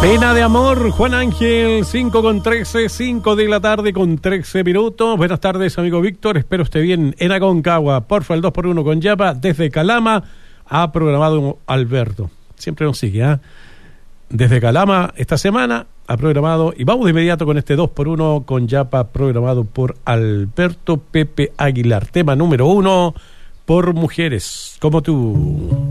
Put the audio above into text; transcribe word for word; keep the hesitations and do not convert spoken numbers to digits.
Pena de amor, Juan Ángel, cinco con trece, cinco de la tarde con trece minutos. Buenas tardes, amigo Víctor, espero esté bien en Aconcagua. Porfa, el dos por uno con Yapa, desde Calama, ha programado Alberto. Siempre nos sigue, ¿eh? Desde Calama, esta semana, ha programado, y vamos de inmediato con este dos por uno con Yapa, programado por Alberto Pepe Aguilar. Tema número uno, por mujeres como tú.